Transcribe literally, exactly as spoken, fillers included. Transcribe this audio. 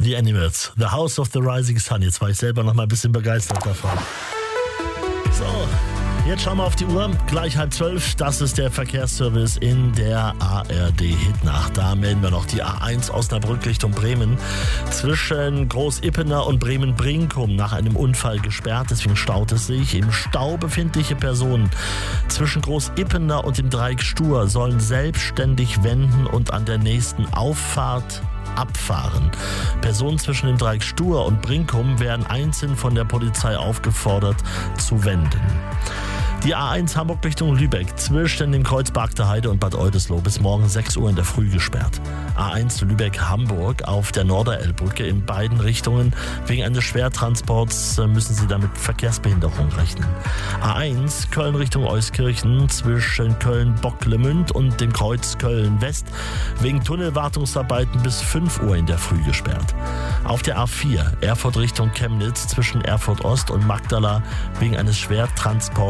The Animals, The House of the Rising Sun. Jetzt war ich selber noch mal ein bisschen begeistert davon. So, jetzt schauen wir auf die Uhr. Gleich halb zwölf. Das ist der Verkehrsservice in der A R D-Hitnacht. Da melden wir noch die A eins Osnabrück Richtung Bremen. Zwischen Groß-Ippener und Bremen-Brinkum nach einem Unfall gesperrt. Deswegen staut es sich. Im Stau befindliche Personen zwischen Groß-Ippener und dem Dreieck Stur sollen selbstständig wenden und an der nächsten Auffahrt abfahren. Personen zwischen dem Dreieck Stur und Brinkum werden einzeln von der Polizei aufgefordert zu wenden. Die A eins Hamburg Richtung Lübeck zwischen dem Kreuz Barkter Heide und Bad Oldesloe bis morgen sechs Uhr in der Früh gesperrt. A eins Lübeck-Hamburg auf der Norderelbbrücke in beiden Richtungen. Wegen eines Schwertransports müssen Sie damit Verkehrsbehinderung rechnen. A eins Köln Richtung Euskirchen zwischen Köln-Bocklemünd und dem Kreuz Köln-West wegen Tunnelwartungsarbeiten bis fünf Uhr in der Früh gesperrt. Auf der A vier Erfurt Richtung Chemnitz zwischen Erfurt Ost und Magdala wegen eines Schwertransports